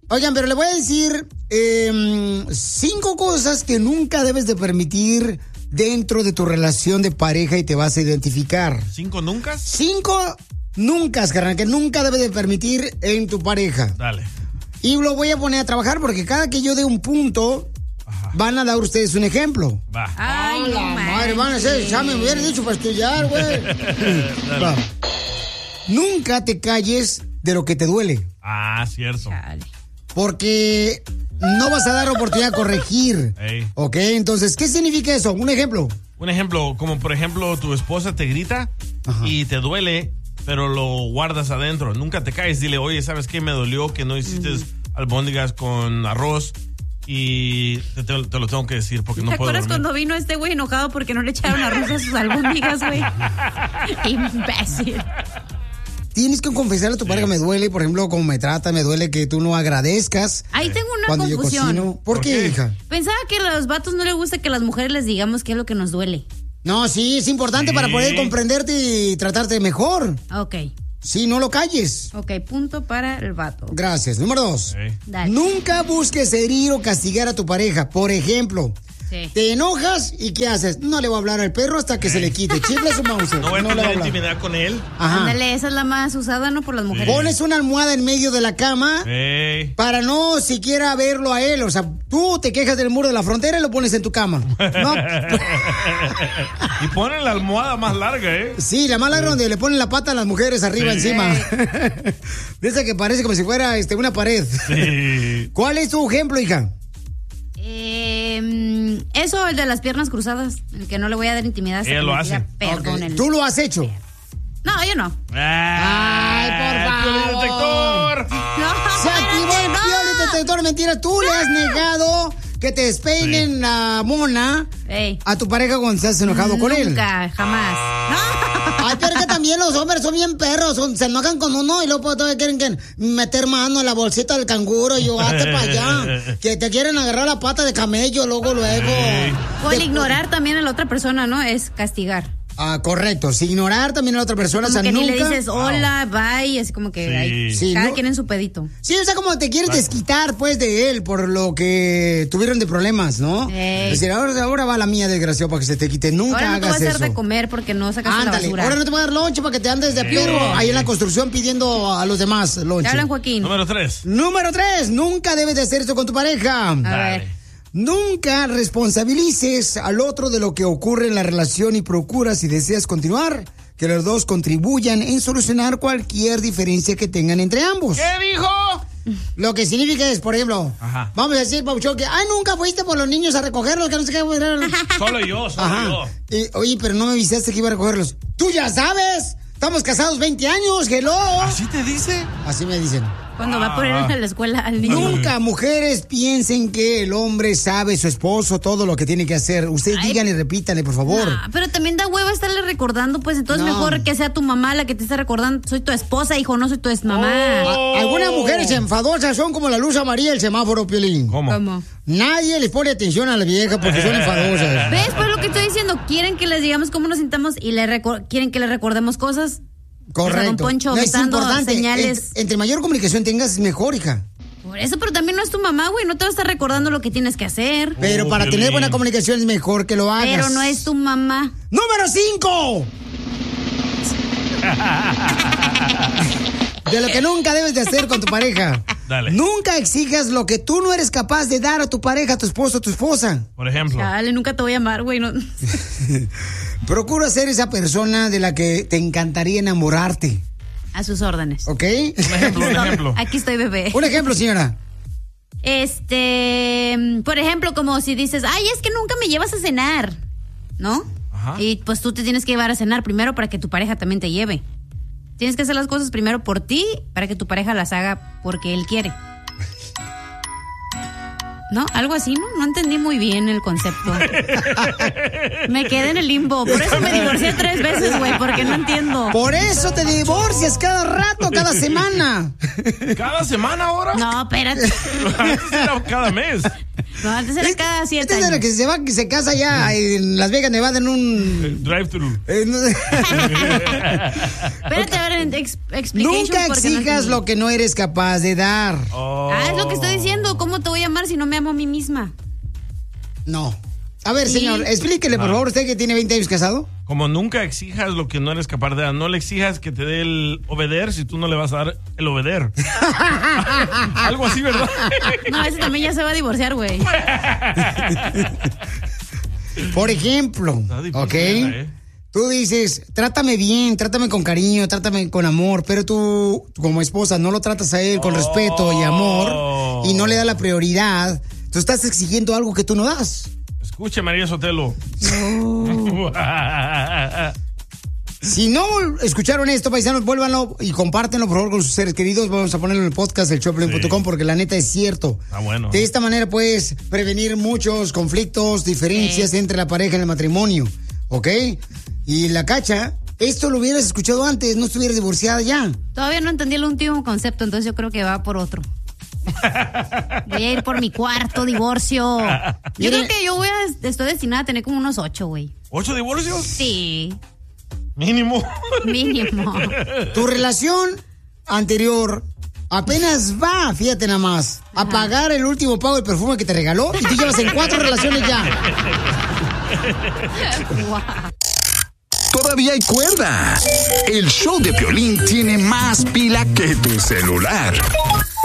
Oigan, pero le voy a decir 5 cosas que nunca debes de permitir dentro de tu relación de pareja y te vas a identificar. ¿5 nunca? 5 nunca, carnal, que nunca debes de permitir en tu pareja. Dale. Y lo voy a poner a trabajar porque cada que yo dé un punto, van a dar ustedes un ejemplo. Va. Ay, la madre, van a hacer examen, me hubieran dicho para estudiar, güey. Nunca te calles de lo que te duele. Ah, cierto. Porque no vas a dar oportunidad a corregir. Ey. ¿Ok? Entonces, ¿qué significa eso? Un ejemplo. Un ejemplo, como por ejemplo tu esposa te grita y te duele, pero lo guardas adentro. Nunca te caes. Dile, oye, ¿sabes qué? Me dolió que no hiciste albóndigas con arroz. Y te lo tengo que decir porque no puedo dormir. ¿Te acuerdas cuando vino este güey enojado porque no le echaron arroz a sus albóndigas, güey? Imbécil. Tienes que confesarle a tu pareja, me duele, por ejemplo, cómo me trata, me duele que tú no agradezcas. Ahí tengo una cuando confusión. Yo cocino. ¿Por qué, hija? Pensaba que a los vatos no les gusta que las mujeres les digamos qué es lo que nos duele. No, sí, es importante para poder comprenderte y tratarte mejor. Ok. Sí, no lo calles. Ok, punto para el vato. Gracias. Número 2. Dale. Nunca busques herir o castigar a tu pareja. Por ejemplo, te enojas y ¿qué haces? No le voy a hablar al perro hasta que se le quite. Chifle su mouse. No voy a tener intimidad con él. Ajá. Ándale, esa es la más usada, ¿no? Por las mujeres. Pones una almohada en medio de la cama para no siquiera verlo a él. O sea, tú te quejas del muro de la frontera y lo pones en tu cama. No. Y ponen la almohada más larga, ¿eh? Sí, la más larga donde le ponen la pata a las mujeres arriba encima. De esa que parece como si fuera una pared. Sí. ¿Cuál es tu ejemplo, hija? Eso, el de las piernas cruzadas, el que no le voy a dar intimidad. Ella lo hace. Perdón. ¿Tú lo has hecho? No, yo no. ¡Ay, por favor! No, ¡Se activó el piolidetector! Mentira, tú le has negado que te despeinen la mona a tu pareja cuando estás enojado con él. Nunca, jamás. Ay, pero que también los hombres son bien perros, se enojan con uno y luego todavía quieren meter mano en la bolsita del canguro y yo, hazte para allá. Que te quieren agarrar la pata de camello luego. O el ignorar también a la otra persona, ¿no? Es castigar. Ah, correcto. Si ignorar también a la otra persona, como o sea, que nunca... ni le dices hola, bye, así como que cada quien en su pedito. Sí, o sea, como te quieres desquitar, pues, de él por lo que tuvieron de problemas, ¿no? Es decir, ahora va la mía, desgraciado, para que se te quite. Nunca ahora no hagas te voy a hacer eso. de comer porque no sacaste la basura. Ahora no te voy a dar lonche para que te andes de perro ahí en la construcción pidiendo a los demás lonche. Te hablan, Joaquín. Número 3. Número 3. Nunca debes de hacer esto con tu pareja. A ver. Nunca responsabilices al otro de lo que ocurre en la relación y procura, si deseas continuar, que los dos contribuyan en solucionar cualquier diferencia que tengan entre ambos. ¿Qué dijo? Lo que significa es, por ejemplo, vamos a decir, Pauchón, que nunca fuiste por los niños a recogerlos, que no sé qué. Solo yo. Oye, pero no me avisaste que iba a recogerlos. ¡Tú ya sabes! Estamos casados 20 años, hello. ¿Así te dice? Así me dicen. Cuando va a poner a la escuela al niño. Nunca mujeres piensen que el hombre sabe, su esposo, todo lo que tiene que hacer. Ustedes díganle, repítanle, por favor. Pero también da hueva estarle recordando, pues entonces mejor que sea tu mamá la que te esté recordando. Soy tu esposa, hijo, no soy tu mamá. Algunas mujeres enfadosas son como la luz amarilla del semáforo, Piolín. ¿Cómo? Nadie les pone atención a la vieja porque son enfadosas. ¿Ves? Pues lo que estoy diciendo. Quieren que les digamos cómo nos sintamos y quieren que les recordemos cosas. Correcto. O sea, don Poncho, es dando importante. señales. Entre mayor comunicación tengas, es mejor, hija. Por eso, pero también no es tu mamá, güey. No te va a estar recordando lo que tienes que hacer. Pero para tener buena comunicación es mejor que lo hagas. Pero no es tu mamá. ¡Número 5! De lo que nunca debes de hacer con tu pareja. Dale. Nunca exijas lo que tú no eres capaz de dar a tu pareja, a tu esposo, a tu esposa. Por ejemplo. Dale, nunca te voy a amar, güey. No. Procura ser esa persona de la que te encantaría enamorarte. A sus órdenes. ¿Ok? Un ejemplo. Aquí estoy, bebé. Un ejemplo, señora. Por ejemplo, como si dices, ay, es que nunca me llevas a cenar, ¿no? Ajá. Y pues tú te tienes que llevar a cenar primero para que tu pareja también te lleve. Tienes que hacer las cosas primero por ti para que tu pareja las haga porque él quiere. No, algo así, ¿no? No entendí muy bien el concepto. Me quedé en el limbo. Por eso me divorcié 3 veces, güey, porque no entiendo. Por eso te divorcias cada rato, cada semana. ¿Cada semana ahora? No, espérate. Antes era cada mes. No, antes era cada 7 años. Este es el que se va, que se casa ya en Las Vegas, Nevada, en un... Drive-thru. Espérate, a ver, Nunca exijas lo que no eres capaz de dar. Es lo que estoy diciendo. ¿Cómo te voy a amar si no me amo a mí misma? No. A ver, señor, explíquele, por favor, usted que tiene 20 años casado. Como nunca exijas lo que no eres capaz de dar. No le exijas que te dé el obeder si tú no le vas a dar el obeder. Algo así, ¿verdad? No, ese también ya se va a divorciar, güey. Por ejemplo, ¿ok? Tú dices, trátame bien, trátame con cariño, trátame con amor, pero tú como esposa no lo tratas a él con respeto y amor y no le das la prioridad. Tú estás exigiendo algo que tú no das. Escuche, María Sotelo. No. Si no escucharon esto, paisanos, vuélvanlo y compártenlo, por favor, con sus seres queridos. Vamos a ponerlo en el podcast del Choplin.com porque la neta es cierto. Bueno. De esta manera puedes prevenir muchos conflictos, diferencias entre la pareja en el matrimonio, ¿ok? Y la Cacha, esto lo hubieras escuchado antes, no estuvieras divorciada ya. Todavía no entendí el último concepto, entonces yo creo que va por otro. Voy a ir por mi 4º divorcio. Yo creo que estoy destinada a tener como unos 8, güey. ¿8 divorcios? Sí. Mínimo. Tu relación anterior apenas va, fíjate nada más, a pagar el último pago del perfume que te regaló y tú llevas en 4 relaciones ya. Todavía hay cuerda. El show de Piolín tiene más pila que tu celular.